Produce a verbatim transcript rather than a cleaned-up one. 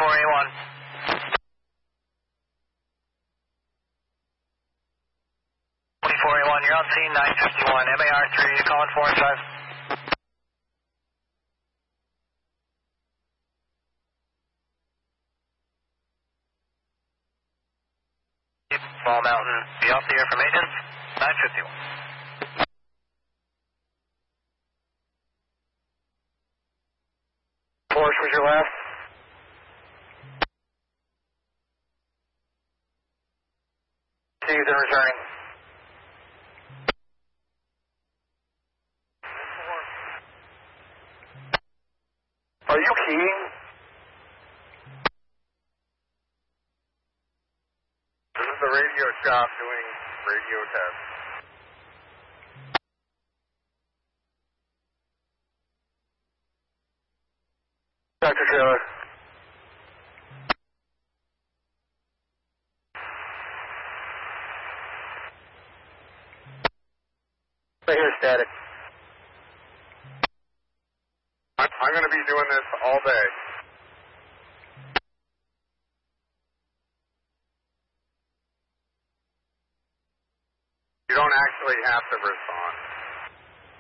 twenty-four A one. twenty-four A one, you're on scene nine fifty-one, M A R three, you're calling four and five. Small Mountain, be off the air from agents, nine fifty-one. Force was your last. See you then returning. Are you keying? This is the radio shop doing radio tests. Doctor Trailer. Right here, static. I'm, I'm going to be doing this all day. You don't actually have to respond.